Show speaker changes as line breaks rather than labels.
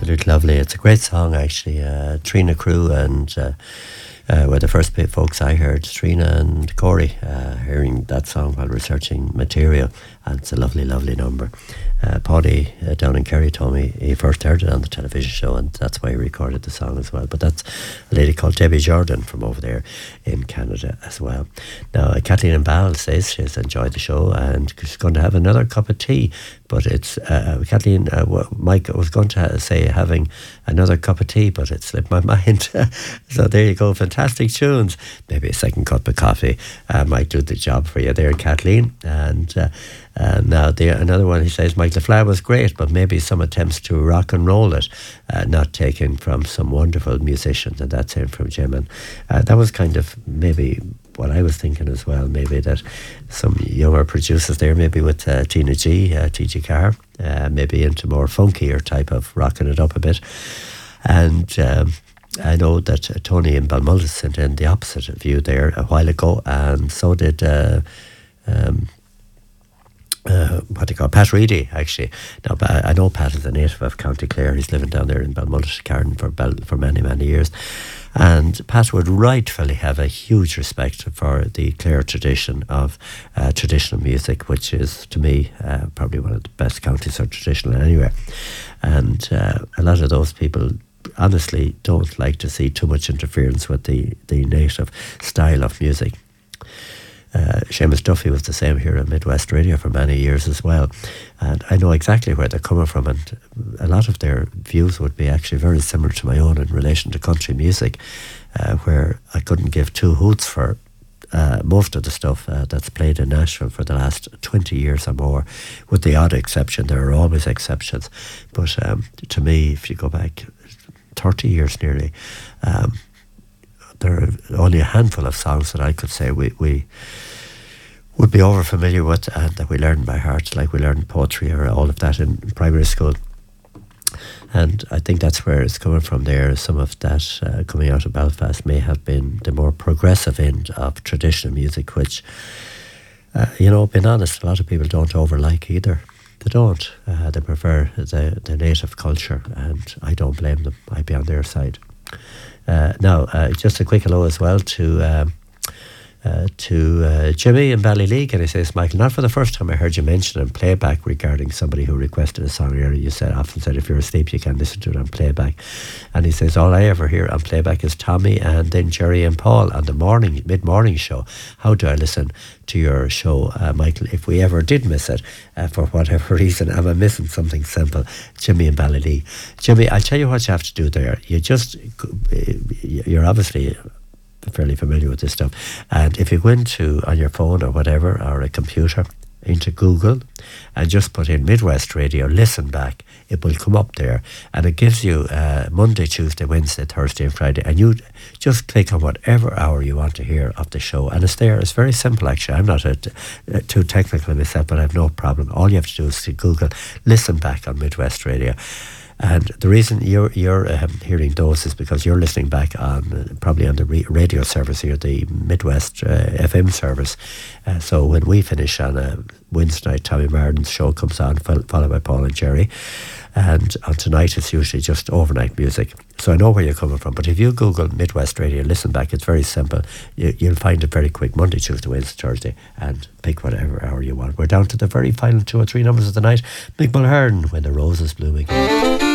absolutely lovely. It's a great song, actually. Trina Crew and were the first folks I heard. Trina and Corey hearing that song while researching material, and it's a lovely, lovely number. Paddy down in Kerry told me he first heard it on the television show, and that's why he recorded the song as well. But that's a lady called Debbie Jordan from over there in Canada as well. Now, Kathleen and Ball says she's enjoyed the show and she's going to have another cup of tea. But it's Kathleen, Mike was going to say having another cup of tea, but it slipped my mind. So there you go, fantastic tunes. Maybe a second cup of coffee might do the job for you there, Kathleen. And now another one, he says, Mike LaFleur was great, but maybe some attempts to rock and roll it, not taken from some wonderful musicians, and that's in from Jim. And that was kind of maybe what I was thinking as well, maybe that some younger producers there, maybe with Tina G, T.G. Carr, maybe into more funkier type of rocking it up a bit. And I know that Tony in Balmullis sent in the opposite view there a while ago, and so did what they call Pat Reedy, actually. Now, I know Pat is a native of County Clare. He's living down there in Balmullis, Carden for many, many years. And Pat would rightfully have a huge respect for the Clare tradition of traditional music, which is, to me, probably one of the best counties of traditional anywhere. And a lot of those people honestly don't like to see too much interference with the native style of music. Seamus Duffy was the same here on Midwest Radio for many years as well, and I know exactly where they're coming from, and a lot of their views would be actually very similar to my own in relation to country music, where I couldn't give two hoots for most of the stuff that's played in Nashville for the last 20 years or more, with the odd exception. There are always exceptions, but to me, if you go back 30 years nearly, there are only a handful of songs that I could say we would be over familiar with and that we learned by heart, like we learned poetry or all of that in primary school. And I think that's where it's coming from there. Some of that coming out of Belfast may have been the more progressive end of traditional music, which, being honest, a lot of people don't overlike either. They don't. They prefer the native culture, and I don't blame them. I'd be on their side. Now, just a quick hello as well to Jimmy in Ballyleague, and he says, Michael, not for the first time I heard you mention on playback regarding somebody who requested a song earlier. You often said if you're asleep you can listen to it on playback, and he says all I ever hear on playback is Tommy and then Jerry and Paul on the mid-morning show. How do I listen to your show, Michael, if we ever did miss it for whatever reason? Am I missing something simple? Jimmy in Ballyleague. Jimmy, I'll tell you what you have to do there. You're obviously fairly familiar with this stuff, and if you go into on your phone or whatever, or a computer, into Google and just put in Midwest Radio listen back, it will come up there, and it gives you Monday, Tuesday, Wednesday, Thursday and Friday, and you just click on whatever hour you want to hear of the show, and it's there. It's very simple, actually. I'm not too technical myself, but I have no problem. All you have to do is to Google listen back on Midwest Radio. And the reason you're hearing those is because you're listening back on probably on the radio service here, the Midwest FM service. So when we finish on a Wednesday night, Tommy Martin's show comes on, followed by Paul and Jerry. And on tonight, it's usually just overnight music. So I know where you're coming from. But if you Google Midwest Radio, listen back, it's very simple. You'll find it very quick, Monday, Tuesday, Wednesday, Thursday, and pick whatever hour you want. We're down to the very final 2 or 3 numbers of the night. Big Mulhern, When the Rose is Blooming.